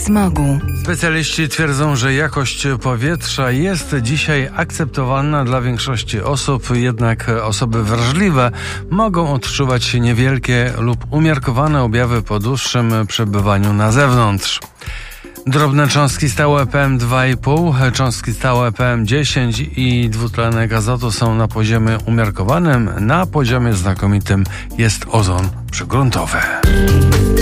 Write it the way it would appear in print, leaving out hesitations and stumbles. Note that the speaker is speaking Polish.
smogu. Specjaliści twierdzą, że jakość powietrza jest dzisiaj akceptowalna dla większości osób, jednak osoby wrażliwe mogą odczuwać niewielkie lub umiarkowane objawy po dłuższym przebywaniu na zewnątrz. Drobne cząstki stałe PM2,5, cząstki stałe PM10 i dwutlenek azotu są na poziomie umiarkowanym, na poziomie znakomitym jest ozon przygruntowy.